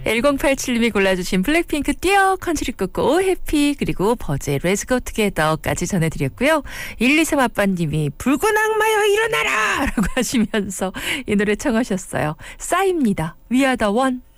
1087님이 골라주신 블랙핑크 뛰어 컨트리 끝고 해피 그리고 버즈의 Let's Go Together까지 전해드렸고요. 123 아빠님이 붉은 악마여 일어나라 라고 하시면서 이 노래 청하셨어요. 싸입니다. We are the one.